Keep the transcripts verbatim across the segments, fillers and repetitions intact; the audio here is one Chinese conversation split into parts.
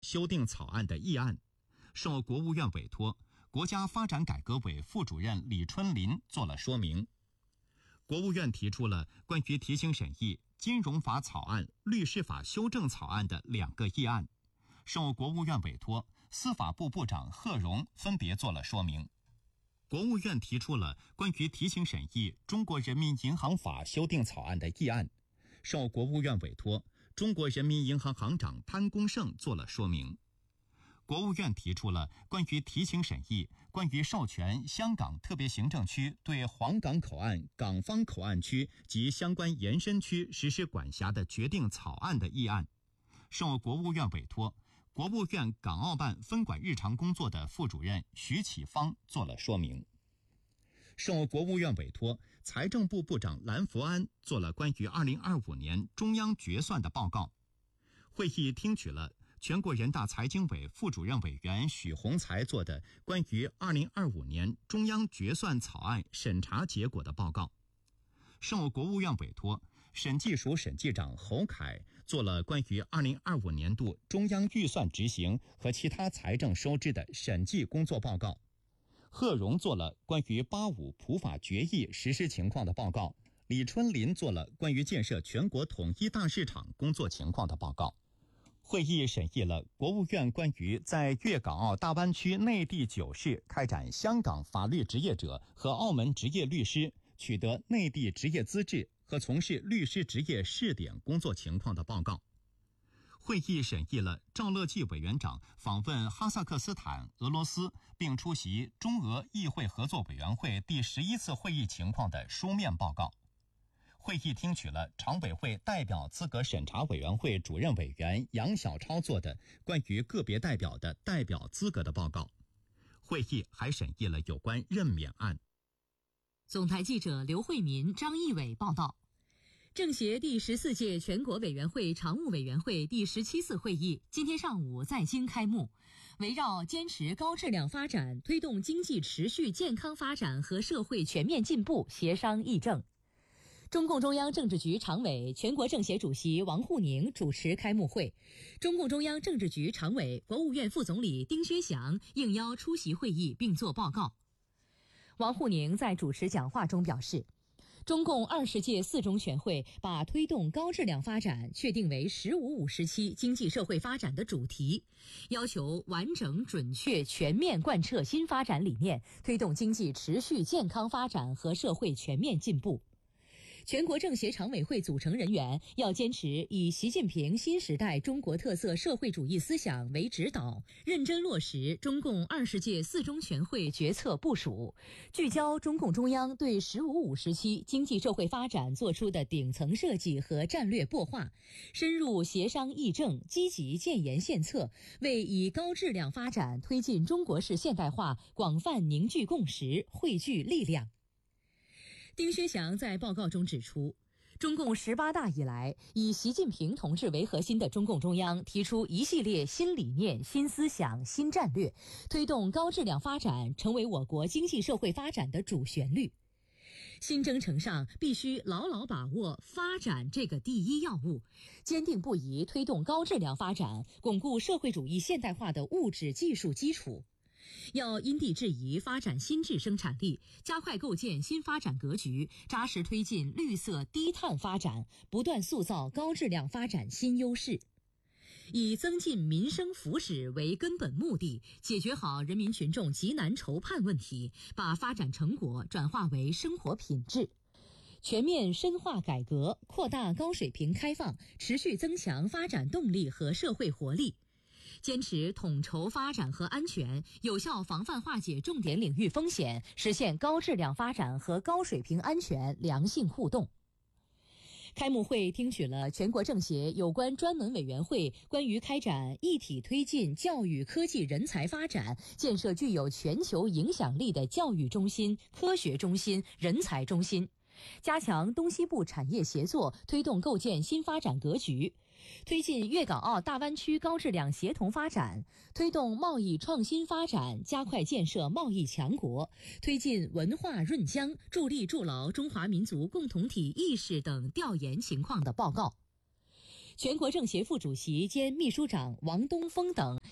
修订草案的议案，受国务院委托，国家发展改革委副主任李春林做了说明。国务院提出了关于提请审议金融法草案、律师法修正草案的两个议案，受国务院委托，司法部部长贺荣分别做了说明。国务院提出了关于提请审议中国人民银行法修订草案的议案，受国务院委托，中国人民银行行长潘功胜做了说明。国务院提出了关于提请审议关于授权香港特别行政区对黄港口岸、港方口岸区及相关延伸区实施管辖的决定草案的议案，受国务院委托，国务院港澳办分管日常工作的副主任徐启芳做了说明。受国务院委托，财政部部长蓝福安做了关于二零二五年中央决算的报告。会议听取了全国人大财经委副主任委员许宏才做的关于二零二五年中央决算草案审查结果的报告。受国务院委托，审计署审计长侯凯做了关于二零二五年度中央预算执行和其他财政收支的审计工作报告。贺荣做了关于八五普法决议实施情况的报告，李春林做了关于建设全国统一大市场工作情况的报告。会议审议了国务院关于在粤港澳大湾区内地九市开展香港法律职业者和澳门职业律师取得内地职业资质和从事律师职业试点工作情况的报告。会议审议了赵乐际委员长访问哈萨克斯坦、俄罗斯，并出席中俄议会合作委员会第十一次会议情况的书面报告。会议听取了常委会代表资格审查委员会主任委员杨晓超做的关于个别代表的代表资格的报告。会议还审议了有关任免案。 总台记者刘慧民、张义伟报道。政协第十四届全国委员会常务委员会第十七次会议今天上午在京开幕，围绕坚持高质量发展、推动经济持续健康发展和社会全面进步协商议政。中共中央政治局常委、全国政协主席王沪宁主持开幕会，中共中央政治局常委、国务院副总理丁薛祥应邀出席会议并作报告。王沪宁在主持讲话中表示，中共二十届四中全会把推动高质量发展确定为“十五五”时期经济社会发展的主题，要求完整、准确、全面贯彻新发展理念，推动经济持续健康发展和社会全面进步。全国政协常委会组成人员要坚持以习近平新时代中国特色社会主义思想为指导，认真落实中共二十届四中全会决策部署，聚焦中共中央对“十五五”时期经济社会发展作出的顶层设计和战略擘画，深入协商议政，积极建言献策，为以高质量发展推进中国式现代化广泛凝聚共识、汇聚力量。丁薛祥在报告中指出，中共十八大以来，以习近平同志为核心的中共中央提出一系列新理念、新思想、新战略，推动高质量发展成为我国经济社会发展的主旋律。新征程上必须牢牢把握发展这个第一要务，坚定不移推动高质量发展，巩固社会主义现代化的物质技术基础。要因地制宜发展新质生产力，加快构建新发展格局，扎实推进绿色低碳发展，不断塑造高质量发展新优势。以增进民生福祉为根本目的，解决好人民群众急难愁盼问题，把发展成果转化为生活品质。全面深化改革，扩大高水平开放，持续增强发展动力和社会活力。坚持统筹发展和安全，有效防范化解重点领域风险，实现高质量发展和高水平安全良性互动。开幕会听取了全国政协有关专门委员会关于开展一体推进教育科技人才发展，建设具有全球影响力的教育中心、科学中心、人才中心，加强东西部产业协作，推动构建新发展格局，推进粤港澳大湾区高质量协同发展，推动贸易创新发展，加快建设贸易强国，推进文化润疆，助力筑牢中华民族共同体意识等调研情况的报告。全国政协副主席兼秘书长王东峰等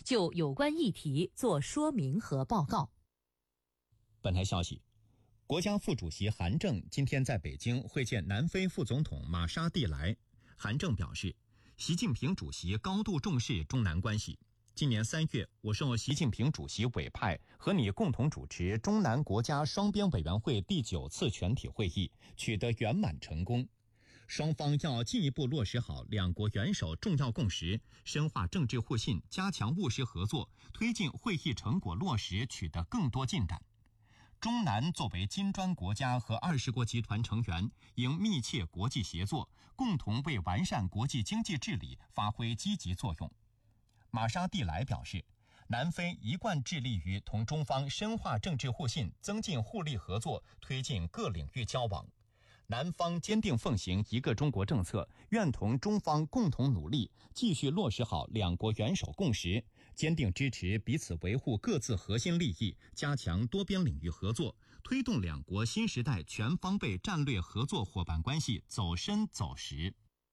就有关议题做说明和报告。 本台消息，国家副主席韩正今天在北京会见南非副总统马沙蒂莱。韩正表示，习近平主席高度重视中南关系。今年三月，我受习近平主席委派，和你共同主持中南国家双边委员会第九次全体会议，取得圆满成功。双方要进一步落实好两国元首重要共识，深化政治互信，加强务实合作，推进会议成果落实取得更多进展。中南作为金砖国家和二十国集团成员，应密切国际协作，共同为完善国际经济治理发挥积极作用。马沙蒂莱表示，南非一贯致力于同中方深化政治互信，增进互利合作，推进各领域交往。南方坚定奉行一个中国政策，愿同中方共同努力，继续落实好两国元首共识，坚定支持彼此维护各自核心利益，加强多边领域合作，推动两国新时代全方位战略合作伙伴关系走深走实。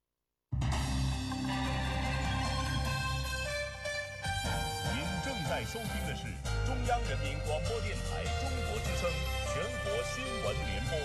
在收听的是中央人民广播电台中国之声全国新闻联播。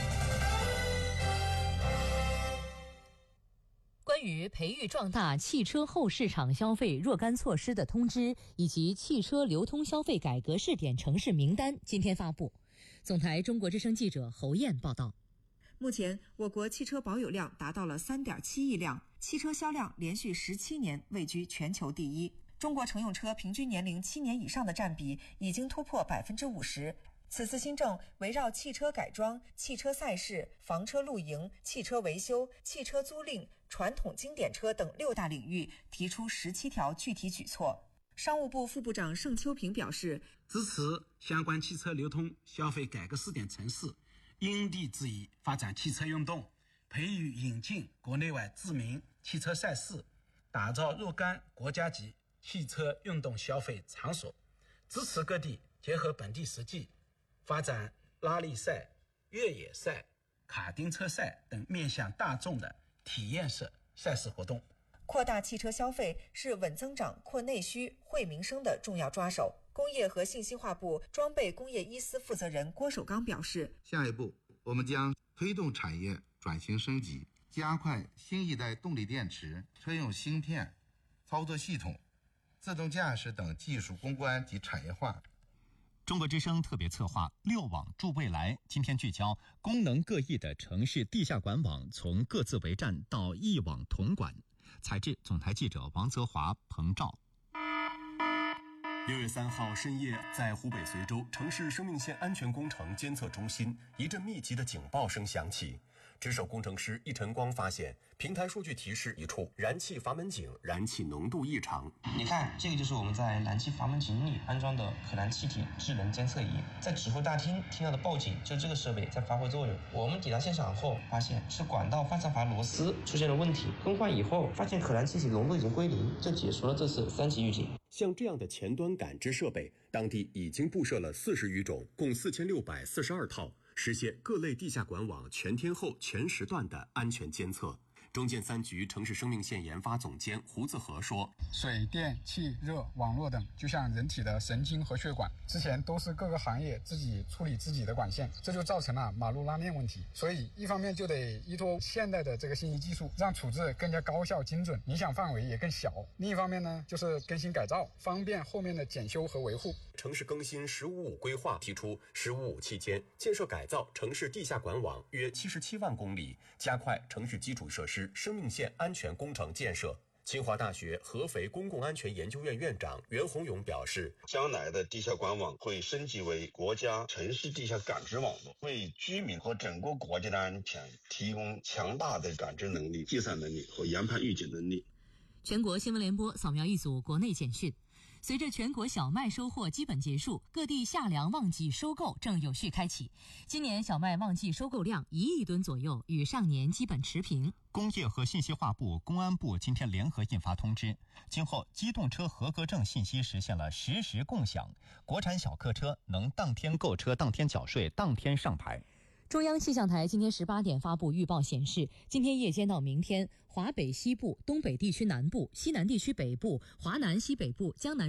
关于培育壮大汽车后市场消费若干措施的通知以及汽车流通消费改革试点城市名单今天发布。总台中国之声记者侯燕报道。 目前，我国汽车保有量达到了 三点七亿辆，汽车销量连续十七年位居全球第一。中国乘用车平均年龄七年以上的占比已经突破百分之五十。此次新政围绕汽车改装、汽车赛事、房车露营、汽车维修、汽车租赁、传统经典车等六大领域，提出十七条具体举措。商务部副部长盛秋平表示， 支持相关汽车流通消费改革试点城市，因地制宜发展汽车运动，培育引进国内外知名汽车赛事，打造若干国家级汽车运动消费场所，支持各地结合本地实际，发展拉力赛、越野赛、卡丁车赛等面向大众的体验式赛事活动。 扩大汽车消费是稳增长、扩内需、惠民生的重要抓手。工业和信息化部装备工业一司负责人郭守刚表示， 下一步我们将推动产业转型升级，加快新一代动力电池、车用芯片、操作系统、自动驾驶等技术攻关及产业化。 中国之声特别策划六网助未来，今天聚焦功能各异的城市地下管网从各自为战到一网统管。采制总台记者王泽华、彭照。 六月三号深夜，在湖北随州城市生命线安全工程监测中心，一阵密集的警报声响起。值守工程师易晨光发现，平台数据提示一处燃气阀门井燃气浓度异常。 你看，这个就是我们在燃气阀门井里安装的可燃气体智能监测仪。在指挥大厅听到的报警，就这个设备在发挥作用。我们抵达现场后，发现是管道发射阀螺丝出现了问题，更换以后发现可燃气体浓度已经归零，这解除了这次三级预警。 像这样的前端感知设备，当地已经布设了四十余种，共四千六百四十二套，实现各类地下管网全天候、全时段的安全监测。中建三局城市生命线研发总监胡自和说：“ 水电气热网络等，就像人体的神经和血管，之前都是各个行业自己处理自己的管线，这就造成了马路拉面问题。所以一方面就得依托现代的这个信息技术，让处置更加高效精准，影响范围也更小。另一方面呢，就是更新改造，方便后面的检修和维护。” 城市更新“十五五”规划提出，“十五五”期间建设改造城市地下管网约七十七万公里，加快城市基础设施生命线安全工程建设。清华大学合肥公共安全研究院院长袁宏勇表示， 将来的地下管网会升级为国家城市地下感知网络，为居民和整个国家的安全提供强大的感知能力、计算能力和研判预警能力。 全国新闻联播扫描一组国内简讯。随着全国小麦收获基本结束，各地夏粮旺季收购正有序开启。今年小麦旺季收购量一亿吨左右，与上年基本持平。 工业和信息化部、公安部今天联合印发通知，今后机动车合格证信息实现了实时共享，国产小客车能当天购车、当天缴税、当天上牌。 中央气象台今天十八点发布预报显示，今天夜间到明天，华北西部、东北地区南部、西南地区北部、华南西北部、江南